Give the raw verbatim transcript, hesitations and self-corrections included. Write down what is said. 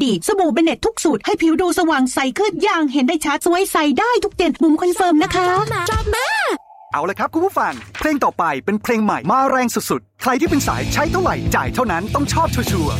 ดีสบู่เบเน็ตทุกสูตรให้ผิวดูสว่างใสขึ้นอย่างเห็นได้ชัดสวยใสได้ทุกเดือนบุ๋มคอนเฟิร์มนะคะจอบมาเอาละครับคุณผู้ฟังเพลงต่อไปเป็นเพลงใหม่มาแรงสุดๆใครที่เป็นสายใช้เท่าไหร่จ่ายเท่านั้นต้องชอบชัวร์